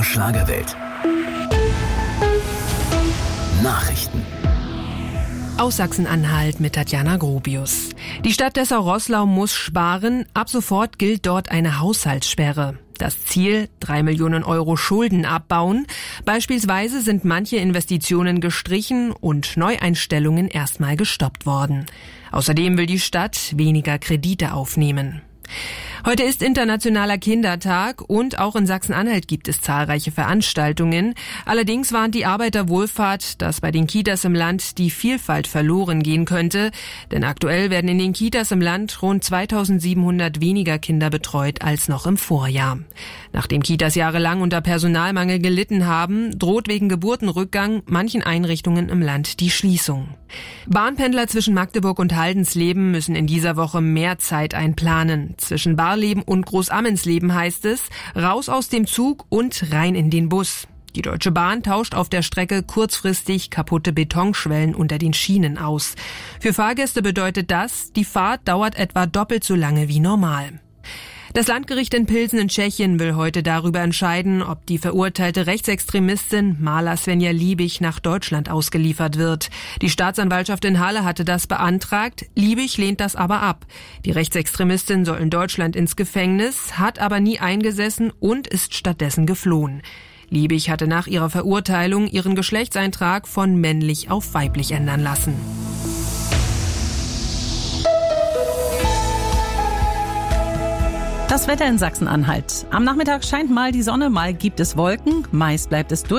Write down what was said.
MDR Schlagerwelt. Nachrichten. Aus Sachsen-Anhalt mit Tatjana Grobius. Die Stadt Dessau-Roßlau muss sparen. Ab sofort gilt dort eine Haushaltssperre. Das Ziel: 3 Millionen Euro Schulden abbauen. Beispielsweise sind manche Investitionen gestrichen und Neueinstellungen erstmal gestoppt worden. Außerdem will die Stadt weniger Kredite aufnehmen. Heute ist Internationaler Kindertag und auch in Sachsen-Anhalt gibt es zahlreiche Veranstaltungen. Allerdings warnt die Arbeiterwohlfahrt, dass bei den Kitas im Land die Vielfalt verloren gehen könnte. Denn aktuell werden in den Kitas im Land rund 2700 weniger Kinder betreut als noch im Vorjahr. Nachdem Kitas jahrelang unter Personalmangel gelitten haben, droht wegen Geburtenrückgang manchen Einrichtungen im Land die Schließung. Bahnpendler zwischen Magdeburg und Haldensleben müssen in dieser Woche mehr Zeit einplanen. Zwischen Barleben und Großammensleben heißt es: raus aus dem Zug und rein in den Bus. Die Deutsche Bahn tauscht auf der Strecke kurzfristig kaputte Betonschwellen unter den Schienen aus. Für Fahrgäste bedeutet das, die Fahrt dauert etwa doppelt so lange wie normal. Das Landgericht in Pilsen in Tschechien will heute darüber entscheiden, ob die verurteilte Rechtsextremistin Marla Svenja Liebig nach Deutschland ausgeliefert wird. Die Staatsanwaltschaft in Halle hatte das beantragt, Liebig lehnt das aber ab. Die Rechtsextremistin soll in Deutschland ins Gefängnis, hat aber nie eingesessen und ist stattdessen geflohen. Liebig hatte nach ihrer Verurteilung ihren Geschlechtseintrag von männlich auf weiblich ändern lassen. Das Wetter in Sachsen-Anhalt. Am Nachmittag scheint mal die Sonne, mal gibt es Wolken. Meist bleibt es durch.